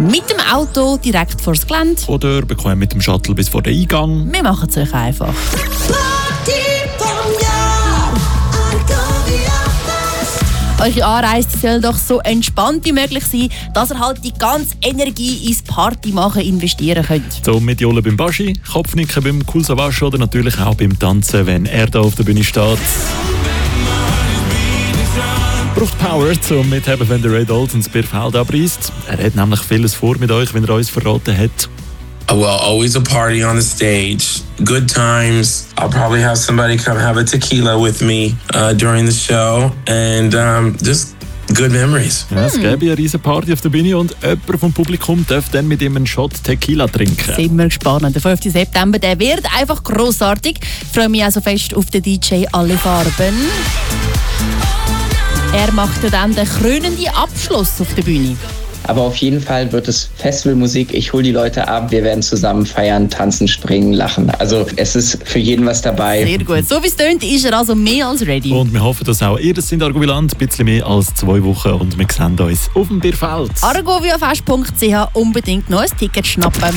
Mit dem Auto direkt vor das Gelände. Oder bequem mit dem Shuttle bis vor den Eingang. Wir machen es euch einfach. Eure Anreise soll doch so entspannt wie möglich sein, dass ihr halt die ganze Energie ins Partymachen investieren könnt. So mit Jolle beim Baschi, Kopfnicken beim Cool Savage oder natürlich auch beim Tanzen, wenn er da auf der Bühne steht. Braucht Power, um mitzuhaben, wenn der Ray Dalton das Bierfeld abreißt. Er hat nämlich vieles vor mit euch, wenn er uns verraten hat. Well, always a party on the stage. Good times. I'll probably have somebody come have a tequila with me during the show. And just good memories. Ja, es gäbe eine riesen Party auf der Bühne und jemand vom Publikum darf dann mit ihm einen Shot Tequila trinken. Sind wir gespannt. Der 5. September der wird einfach grossartig. Ich freue mich auch so fest auf den DJ Alle Farben. Er macht ja dann den krönenden Abschluss auf der Bühne. Aber auf jeden Fall wird es Festivalmusik. Ich hole die Leute ab, wir werden zusammen feiern, tanzen, springen, lachen. Also es ist für jeden was dabei. Sehr gut. So wie es tönt, ist er also mehr als ready. Und wir hoffen, dass auch ihr das sind, Argoviland, ein bisschen mehr als 2 Wochen. Und wir sehen uns auf dem Bierfeld. argoviafest.ch unbedingt noch ein Ticket schnappen.